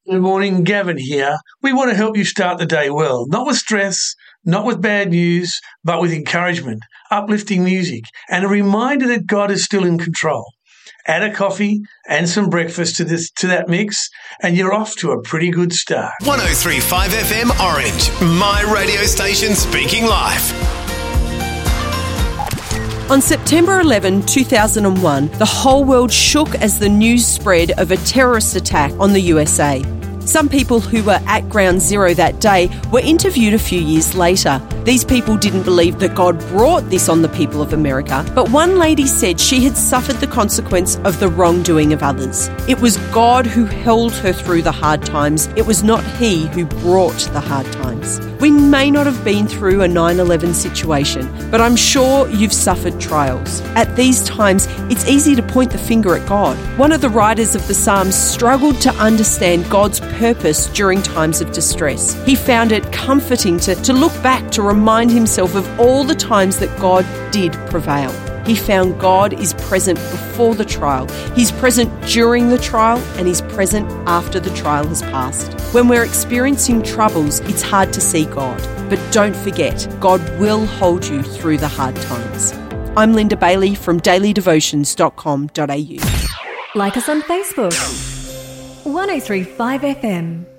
Good morning, Gavin here. We want to help you start the day well, not with stress, not with bad news, but with encouragement, uplifting music, and a reminder that God is still in control. Add a coffee and some breakfast to that mix, and you're off to a pretty good start. 103.5 FM Orange, my radio station speaking life. On September 11, 2001, the whole world shook as the news spread of a terrorist attack on the USA. Some people who were at Ground Zero that day were interviewed a few years later. These people didn't believe that God brought this on the people of America, but one lady said she had suffered the consequence of the wrongdoing of others. It was God who held her through the hard times. It was not He who brought the hard times. We may not have been through a 9/11 situation, but I'm sure you've suffered trials. At these times, it's easy to point the finger at God. One of the writers of the Psalms struggled to understand God's purpose during times of distress. He found it comforting to look back to remind himself of all the times that God did prevail. He found God is present before the trial, He's present during the trial, and He's present after the trial has passed. When we're experiencing troubles, it's hard to see God. But don't forget, God will hold you through the hard times. I'm Linda Bailey from dailydevotions.com.au. Like us on Facebook. 103.5 FM.